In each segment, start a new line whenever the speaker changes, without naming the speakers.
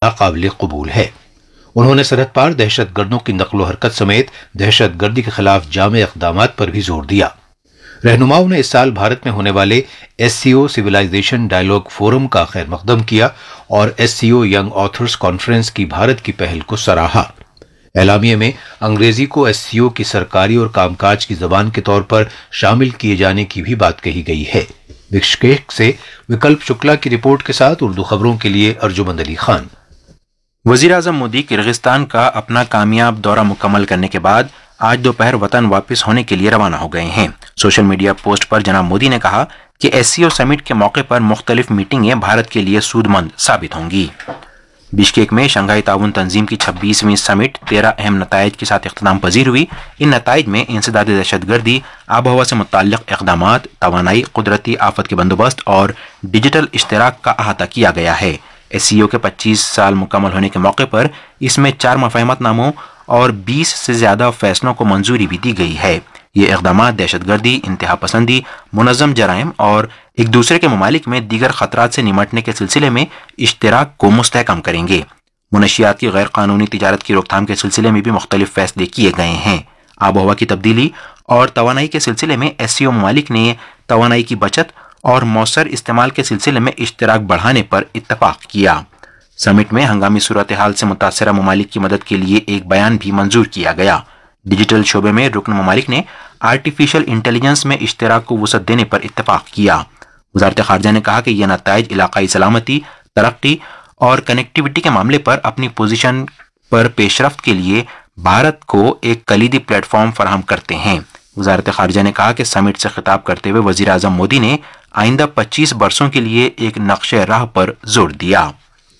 ناقابل قبول ہے۔ انہوں نے سرحد پار دہشت گردوں کی نقل و حرکت سمیت دہشت گردی کے خلاف جامع اقدامات پر بھی زور دیا۔ رہنماؤں نے اس سال بھارت میں ہونے والے SCO سویلائزیشن ڈائیلاگ فورم کا خیر مقدم کیا اور SCO ینگ آتھرز کانفرنس کی بھارت کی پہل کو سراہا۔ اعلامیے میں انگریزی کو SCO کی سرکاری اور کام کاج کی زبان کے طور پر شامل کیے جانے کی بھی بات کہی گئی ہے۔ بشکیک سے وکلپ شکلا کی رپورٹ کے ساتھ اردو خبروں کے لیے ارجمند علی خان۔
وزیراعظم مودی کرغزستان کا اپنا کامیاب دورہ مکمل کرنے کے بعد آج دوپہر وطن واپس ہونے کے لیے روانہ ہو گئے ہیں۔ سوشل میڈیا پوسٹ پر جناب مودی نے کہا کہ SCO سمٹ کے موقع پر مختلف میٹنگیں بھارت کے لیے سود مند ثابت ہوں گی۔ بشکیک میں شنگھائی تعاون تنظیم کی 26ویں سمٹ 13 اہم نتائج کے ساتھ اختتام پذیر ہوئی۔ ان نتائج میں انسداد دہشت گردی، آب و ہوا سے متعلق اقدامات، توانائی، قدرتی آفت کے بندوبست اور ڈیجیٹل اشتراک کا احاطہ کیا گیا ہے۔ SCO کے 25 سال مکمل ہونے کے موقع پر اس میں 4 مفاہمت ناموں اور 20 سے زیادہ فیصلوں کو منظوری بھی دی گئی ہے۔ یہ اقدامات دہشت گردی، انتہا پسندی، منظم جرائم اور ایک دوسرے کے ممالک میں دیگر خطرات سے نمٹنے کے سلسلے میں اشتراک کو مستحکم کریں گے۔ منشیات کی غیر قانونی تجارت کی روک تھام کے سلسلے میں بھی مختلف فیصلے کیے گئے ہیں۔ آب و ہوا کی تبدیلی اور توانائی کے سلسلے میں SCO ممالک نے توانائی کی بچت اور مؤثر استعمال کے سلسلے میں اشتراک بڑھانے پر اتفاق کیا۔ سمٹ میں ہنگامی صورتحال سے متاثرہ ممالک کی مدد کے لیے ایک بیان بھی منظور کیا گیا۔ ڈیجیٹل شعبے میں رکن ممالک نے آرٹیفیشل انٹیلیجنس میں اشتراک کو وسعت دینے پر اتفاق کیا۔ وزارت خارجہ نے کہا کہ یہ نتائج علاقائی سلامتی، ترقی اور کنیکٹیوٹی کے معاملے پر اپنی پوزیشن پر پیش رفت کے لیے بھارت کو ایک کلیدی پلیٹ فارم فراہم کرتے ہیں۔ وزارت خارجہ نے کہا کہ سمٹ سے خطاب کرتے ہوئے وزیر اعظم مودی نے آئندہ 25 برسوں کے لیے ایک نقشہ راہ پر زور دیا۔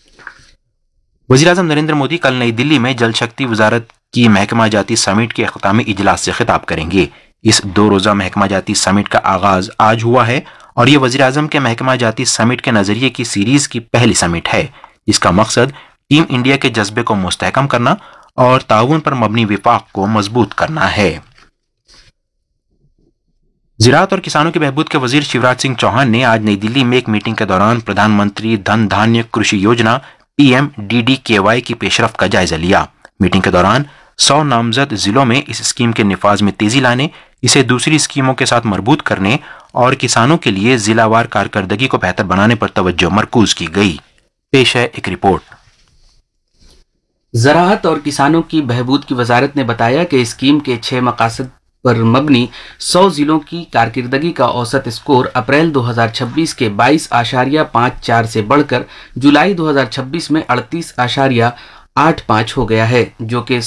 وزیر اعظم نریندر مودی کل نئی دلی میں جل شکتی وزارت کی محکمہ جاتی سمٹ کے اختتامی اجلاس سے خطاب کریں گے۔ اس 2 روزہ محکمہ جاتی سمٹ کا آغاز آج ہوا ہے اور یہ وزیر اعظم کے محکمہ جاتی سمٹ کے نظریے کی سیریز کی پہلی سمٹ ہے۔ اس کا مقصد ٹیم انڈیا کے جذبے کو مستحکم کرنا اور تعاون پر مبنی وفاق کو مضبوط کرنا ہے۔ زراعت اور کسانوں کی بہبود کے وزیر شیوراج سنگھ چوہان نے آج نئی دلی میں ایک میٹنگ کے دوران پردھان منتری دھن دھانیہ کرشی یوجنا PMDDKY کی پیش رفت کا جائزہ لیا۔ میٹنگ کے دوران 100 نامزد ضلعوں میں اس اسکیم کے نفاذ میں تیزی لانے، اسے دوسری اسکیموں کے ساتھ مربوط کرنے اور کسانوں کے لیے ضلع وار کارکردگی کو بہتر بنانے پر توجہ مرکوز کی گئی۔ پیش ہے ایک رپورٹ۔
زراعت اور کسانوں کی بہبود کی وزارت نے بتایا کہ اسکیم کے 6 مقاصد پر مبنی 100 ضلعوں کی کارکردگی کا اوسط اسکور اپریل 2026 کے 22.54 سے بڑھ کر جولائی 2026 میں 38.85 ہو گیا ہے، جو کہ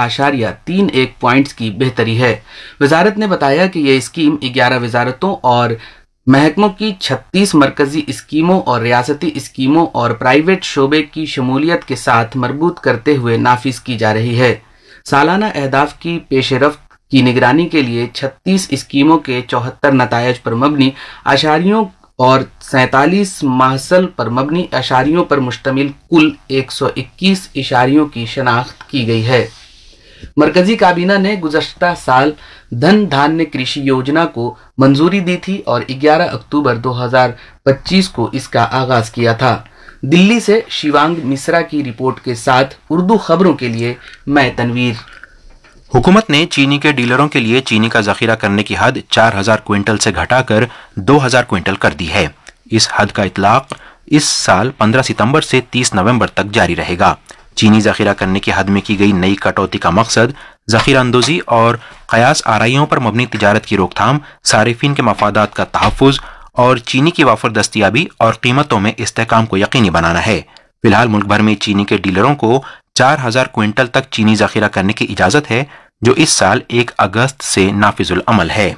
16.31 پوائنٹس کی بہتری ہے۔ وزارت نے بتایا کہ یہ اسکیم 11 وزارتوں اور محکموں کی 36 مرکزی اسکیموں اور ریاستی اسکیموں اور پرائیویٹ شعبے کی شمولیت کے ساتھ مربوط کرتے ہوئے نافذ کی جا رہی ہے۔ سالانہ اہداف کی پیش رفت کی نگرانی کے لیے 36 اسکیموں کے 74 نتائج پر مبنی اشاریوں اور 47 محصل پر مبنی اشاریوں پر مشتمل کل 121 اشاریوں کی شناخت کی گئی ہے۔ مرکزی کابینہ نے گزشتہ سال دھن دھانیہ کرشی یوجنا کو منظوری دی تھی اور 11 اکتوبر 2025 کو اس کا آغاز کیا تھا۔ دلی سے شیوانگ مشرا کی رپورٹ کے ساتھ اردو خبروں کے لیے میں تنویر۔
حکومت نے چینی کے ڈیلروں کے لیے چینی کا ذخیرہ کرنے کی حد 4000 کوئنٹل سے گھٹا کر 2000 کوئنٹل کر دی ہے۔ اس حد کا اطلاق اس سال 15 ستمبر سے 30 نومبر تک جاری رہے گا۔ چینی ذخیرہ کرنے کی حد میں کی گئی نئی کٹوتی کا مقصد ذخیرہ اندوزی اور قیاس آرائیوں پر مبنی تجارت کی روک تھام، صارفین کے مفادات کا تحفظ اور چینی کی وافر دستیابی اور قیمتوں میں استحکام کو یقینی بنانا ہے۔ فی الحال ملک بھر میں چینی کے ڈیلروں کو 4000 کوئنٹل تک چینی ذخیرہ کرنے کی اجازت ہے، جو اس سال 1 اگست سے نافذ العمل ہے۔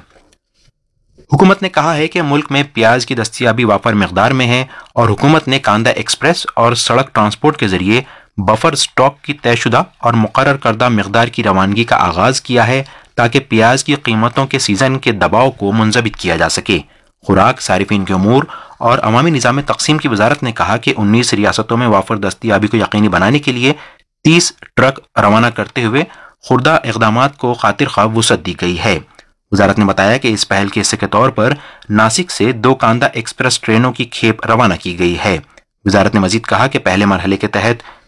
حکومت نے کہا ہے کہ ملک میں پیاز کی دستیابی وافر مقدار میں ہے اور حکومت نے کاندھا ایکسپریس اور سڑک ٹرانسپورٹ کے ذریعے بفر سٹاک کی طے شدہ اور مقرر کردہ مقدار کی روانگی کا آغاز کیا ہے تاکہ پیاز کی قیمتوں کے سیزن کے دباؤ کو منضبط کیا جا سکے۔ خوراک، صارفین کے امور اور عوامی نظام تقسیم کی وزارت نے کہا کہ 19 ریاستوں میں وافر دستیابی کو یقینی بنانے کے لیے 30 ٹرک روانہ کرتے ہوئے خوردہ اقدامات کو خاطر خواہ وسعت دی گئی ہے۔ وزارت نے بتایا کہ اس پہل کے حصے کے طور پر ناسک سے 2 کاندھا ایکسپریس ٹرینوں کی کھیپ روانہ کی گئی ہے۔ وزارت نے مزید کہا کہ پہلے مرحلے کے تحت